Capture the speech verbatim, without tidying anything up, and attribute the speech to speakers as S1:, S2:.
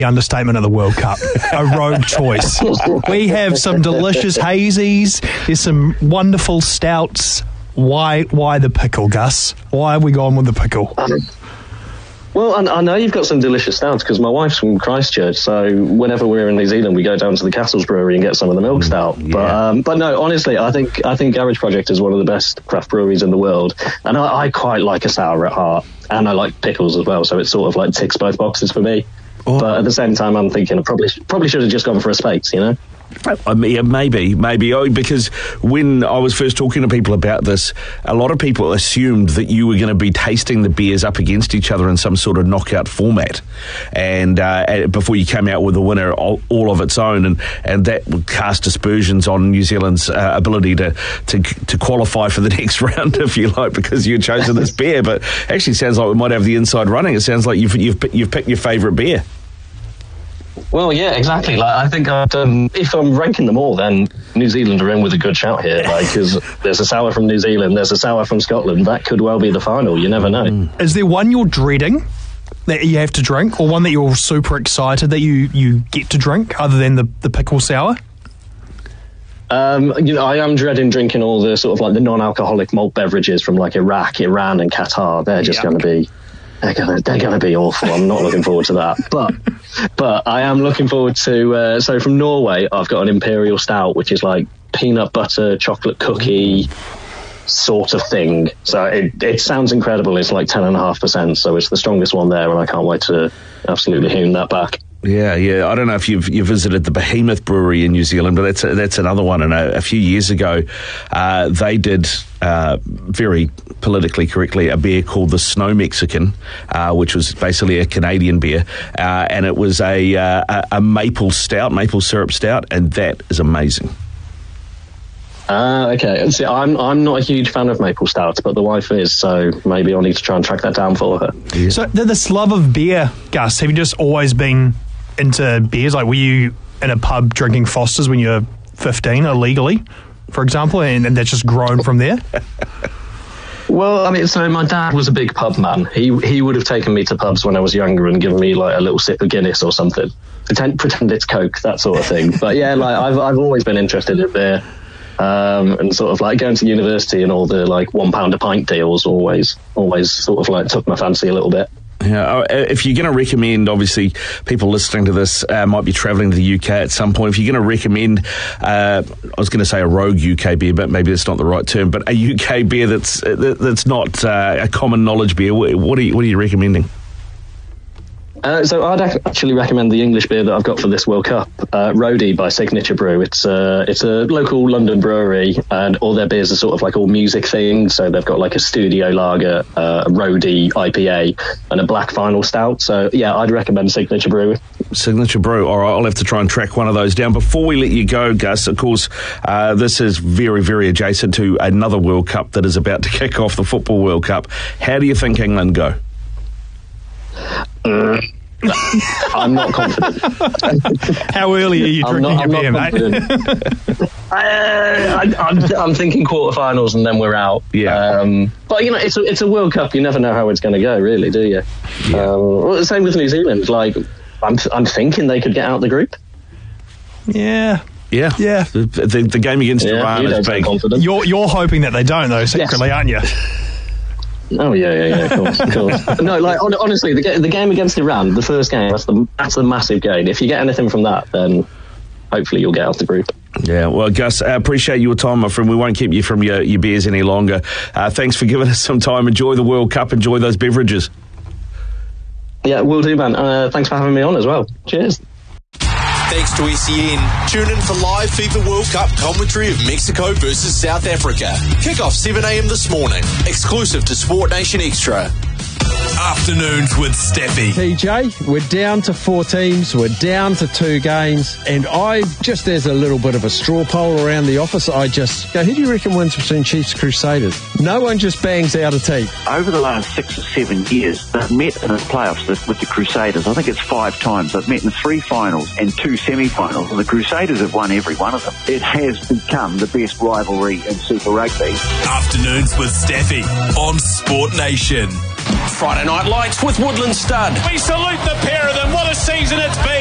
S1: understatement of the World Cup. A rogue choice. We have some delicious hazies. There's some wonderful stouts. Why why the pickle, Gus? Why have we gone with the pickle?
S2: Um, well, I, I know you've got some delicious stouts because my wife's from Christchurch, so whenever we're in New Zealand, we go down to the Castles Brewery and get some of the milk stout. Yeah. But um, but no, honestly, I think I think Garage Project is one of the best craft breweries in the world, and I, I quite like a sour at heart, and I like pickles as well, so it sort of like ticks both boxes for me. Oh. But at the same time, I'm thinking I probably probably should have just gone for a Speight's, you know?
S3: I mean, yeah, maybe, maybe. Oh, because when I was first talking to people about this, a lot of people assumed that you were going to be tasting the beers up against each other in some sort of knockout format, and uh, before you came out with a winner all, all of its own, and, and that would cast aspersions on New Zealand's uh, ability to, to to qualify for the next round, if you like, because you had chosen this beer. But actually, sounds like we might have the inside running. It sounds like you've you've you've picked your favourite beer.
S2: Well, yeah, exactly. Like, I think I'd, um, if I'm ranking them all, then New Zealand are in with a good shout here. Like, because there's a sour from New Zealand, there's a sour from Scotland. That could well be the final. You never know.
S1: Is there one you're dreading that you have to drink, or one that you're super excited that you, you get to drink, other than the, the pickle sour?
S2: Um, you know, I am dreading drinking all the sort of like the non-alcoholic malt beverages from like Iraq, Iran, and Qatar. They're just going to be. They're gonna, they're gonna be awful. I'm not looking forward to that. But, but I am looking forward to. Uh, so from Norway, I've got an Imperial Stout, which is like peanut butter chocolate cookie sort of thing. So it it sounds incredible. It's like ten and a half percent. So it's the strongest one there, and I can't wait to absolutely hoon that back.
S3: Yeah, yeah. I don't know if you've you visited the Behemoth Brewery in New Zealand, but that's a, that's another one. And a, a few years ago, uh, they did uh, very politically correctly a beer called the Snow Mexican, uh, which was basically a Canadian beer, uh, and it was a, uh, a a maple stout, maple syrup stout, and that is amazing.
S2: Ah, uh, okay. See, I'm I'm not a huge fan of maple stouts, but the wife is, so maybe I'll need to try and track that down for her.
S1: Yeah. So this love of beer, Gus, have you just always been into beers? Like, were you in a pub drinking Foster's when you were fifteen illegally, for example, and, and that's just grown from there?
S2: Well, I mean, so my dad was a big pub man. He he would have taken me to pubs when I was younger and given me like a little sip of Guinness or something. Pretend pretend it's Coke, that sort of thing. But yeah, like I've I've always been interested in beer. Um, and sort of like going to university and all the like one pound a pint deals always, always sort of like took my fancy a little bit.
S3: Yeah, if you're going to recommend, obviously, people listening to this uh, might be travelling to the U K at some point. If you're going to recommend, uh, I was going to say a rogue U K beer, but maybe that's not the right term. But a U K beer that's that's not uh, a common knowledge beer. What are you what are you recommending?
S2: Uh, so I'd actually recommend the English beer that I've got for this World Cup, uh, Roadie by Signature Brew. It's uh, it's a local London brewery, and all their beers are sort of like all music themed. So they've got like a studio lager, uh, a Roadie I P A, and a black final stout. So yeah, I'd recommend Signature Brew.
S3: Signature Brew. All right, I'll have to try and track one of those down. Before we let you go, Gus, of course, uh, this is very, very adjacent to another World Cup that is about to kick off, the Football World Cup. How do you think England go?
S2: Uh, I'm not confident.
S1: How early are you
S2: I'm
S1: drinking
S2: not,
S1: your beer,
S2: mate? uh, I, I'm, I'm thinking quarterfinals and then we're out.
S3: Yeah.
S2: Um, but you know, it's a, it's a World Cup. You never know how it's going to go, really, do you?
S3: Yeah.
S2: Um, well, the same with New Zealand. Like, I'm I'm thinking they could get out the group.
S1: Yeah.
S3: Yeah,
S1: yeah.
S3: The, the, the game against
S2: yeah,
S3: Iran is big.
S1: You're you're hoping that they don't, though, secretly, yes. aren't you?
S2: Oh yeah, yeah, yeah, of course, of course. No, like on, honestly, the, the game against Iran, the first game, that's the that's the massive gain. If you get anything from that, then hopefully you'll get out the group.
S3: Yeah, well, Gus, I appreciate your time, my friend. We won't keep you from your, your beers any longer. Uh, thanks for giving us some time. Enjoy the World Cup. Enjoy those beverages.
S2: Yeah, will do, man. Uh, thanks for having me on as well. Cheers.
S4: Thanks to S E N. Tune in for live FIFA World Cup commentary of Mexico versus South Africa. Kick-off seven a.m. this morning. Exclusive to Sport Nation Extra. Afternoons with Steffi.
S5: T J, we're down to four teams, we're down to two games, and I, just as a little bit of a straw poll around the office, I just go, who do you reckon wins between Chiefs Crusaders? No one just bangs out a team.
S6: Over the last six or seven years, they've met in the playoffs with the Crusaders. I think it's five times. They've met in three finals and two semi-finals, and the Crusaders have won every one of them. It has become the best rivalry in Super Rugby.
S4: Afternoons with Steffi on Sport Nation.
S7: Friday Night Lights with Woodland Stud.
S8: We salute the pair of them. What a season it's been.